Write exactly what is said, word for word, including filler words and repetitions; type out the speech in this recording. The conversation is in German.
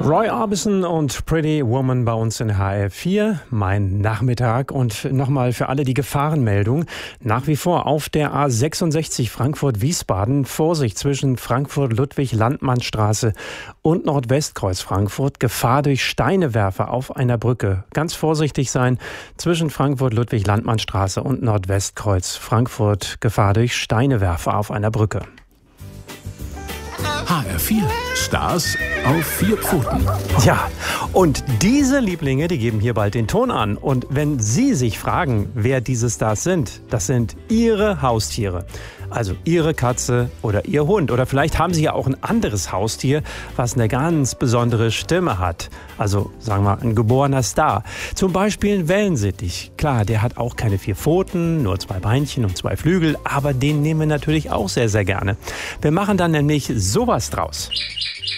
Roy Orbison und Pretty Woman bei uns in H R vier, mein Nachmittag. Und nochmal für alle die Gefahrenmeldung. Nach wie vor auf der A sechsundsechzig Frankfurt-Wiesbaden. Vorsicht zwischen Frankfurt-Ludwig-Landmann-Straße und Nordwestkreuz Frankfurt. Gefahr durch Steinewerfer auf einer Brücke. Ganz vorsichtig sein zwischen Frankfurt-Ludwig-Landmann-Straße und Nordwestkreuz Frankfurt. Gefahr durch Steinewerfer auf einer Brücke. H R vier. Stars auf vier Pfoten. Ja, und diese Lieblinge, die geben hier bald den Ton an. Und wenn Sie sich fragen, wer diese Stars sind, das sind Ihre Haustiere. Also Ihre Katze oder Ihr Hund. Oder vielleicht haben Sie ja auch ein anderes Haustier, was eine ganz besondere Stimme hat. Also sagen wir ein geborener Star. Zum Beispiel ein Wellensittich. Klar, der hat auch keine vier Pfoten, nur zwei Beinchen und zwei Flügel. Aber den nehmen wir natürlich auch sehr, sehr gerne. Wir machen dann nämlich sowas draus.